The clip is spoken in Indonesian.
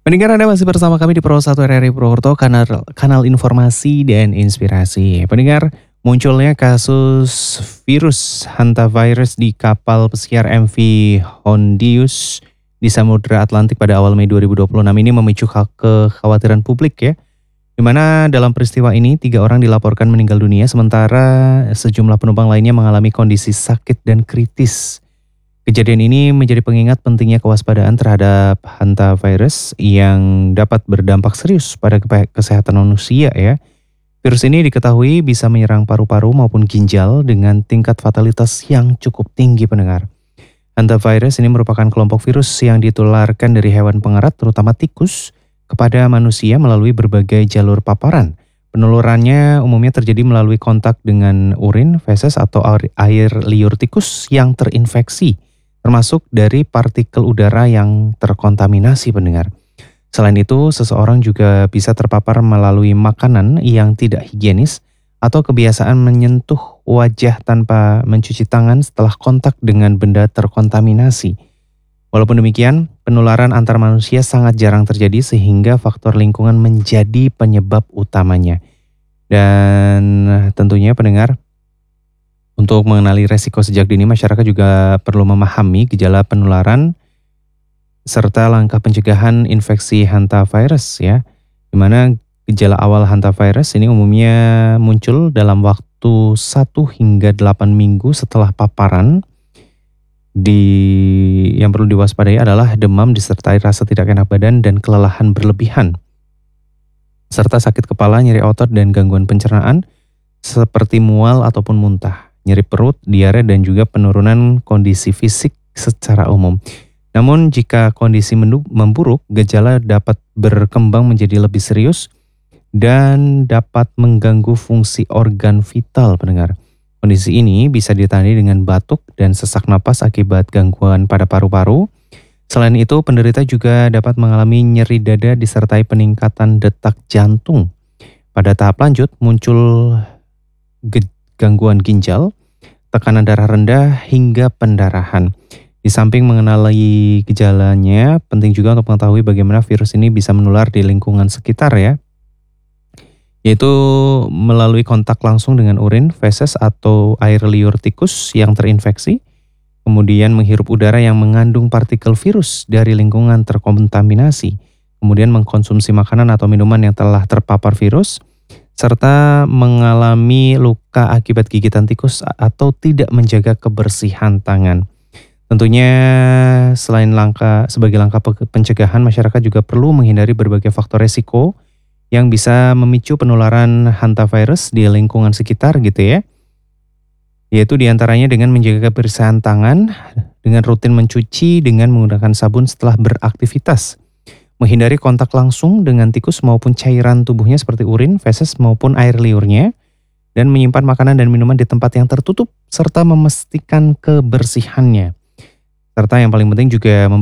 Pendengar Anda masih bersama kami di Pro 1 RRI Purwokerto, kanal informasi dan inspirasi. Pendengar, munculnya kasus virus hantavirus di kapal pesiar MV Hondius di Samudra Atlantik pada awal Mei 2026 ini memicu kekhawatiran publik ya. Di mana dalam peristiwa ini 3 orang dilaporkan meninggal dunia sementara sejumlah penumpang lainnya mengalami kondisi sakit dan kritis. Kejadian ini menjadi pengingat pentingnya kewaspadaan terhadap hantavirus yang dapat berdampak serius pada kesehatan manusia ya. Virus ini diketahui bisa menyerang paru-paru maupun ginjal dengan tingkat fatalitas yang cukup tinggi pendengar. Hantavirus ini merupakan kelompok virus yang ditularkan dari hewan pengerat terutama tikus kepada manusia melalui berbagai jalur paparan. Penularannya umumnya terjadi melalui kontak dengan urin, feses atau air liur tikus yang terinfeksi, termasuk dari partikel udara yang terkontaminasi pendengar. Selain itu, seseorang juga bisa terpapar melalui makanan yang tidak higienis atau kebiasaan menyentuh wajah tanpa mencuci tangan setelah kontak dengan benda terkontaminasi. Walaupun demikian, penularan antar manusia sangat jarang terjadi sehingga faktor lingkungan menjadi penyebab utamanya. Dan tentunya pendengar, untuk mengenali resiko sejak dini, masyarakat juga perlu memahami gejala penularan serta langkah pencegahan infeksi hantavirus ya. Di mana gejala awal hantavirus ini umumnya muncul dalam waktu 1 hingga 8 minggu setelah paparan. Yang perlu diwaspadai adalah demam disertai rasa tidak enak badan dan kelelahan berlebihan, serta sakit kepala, nyeri otot dan gangguan pencernaan seperti mual ataupun muntah, nyeri perut, diare dan juga penurunan kondisi fisik secara umum. Namun jika kondisi memburuk, gejala dapat berkembang menjadi lebih serius dan dapat mengganggu fungsi organ vital pendengar. Kondisi ini bisa ditandai dengan batuk dan sesak napas akibat gangguan pada paru-paru. Selain itu, penderita juga dapat mengalami nyeri dada disertai peningkatan detak jantung. Pada tahap lanjut, muncul gangguan ginjal, tekanan darah rendah, hingga pendarahan. Di samping mengenali gejalanya, penting juga untuk mengetahui bagaimana virus ini bisa menular di lingkungan sekitar ya. Yaitu melalui kontak langsung dengan urin, feses atau air liur tikus yang terinfeksi, kemudian menghirup udara yang mengandung partikel virus dari lingkungan terkontaminasi, kemudian mengkonsumsi makanan atau minuman yang telah terpapar virus, serta mengalami luka akibat gigitan tikus atau tidak menjaga kebersihan tangan. Tentunya sebagai langkah pencegahan, masyarakat juga perlu menghindari berbagai faktor resiko yang bisa memicu penularan hantavirus di lingkungan sekitar gitu ya. Yaitu diantaranya dengan menjaga kebersihan tangan, dengan rutin mencuci dengan menggunakan sabun setelah beraktivitas. Menghindari kontak langsung dengan tikus maupun cairan tubuhnya seperti urin, feses maupun air liurnya. Dan menyimpan makanan dan minuman di tempat yang tertutup serta memastikan kebersihannya. Serta yang paling penting juga